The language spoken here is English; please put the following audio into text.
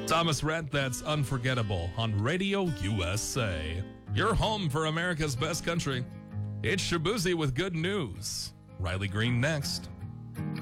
Thomas Rhett, that's Unforgettable on Radio USA. Your home for America's best country. It's Shabuzi with good news. Riley Green next.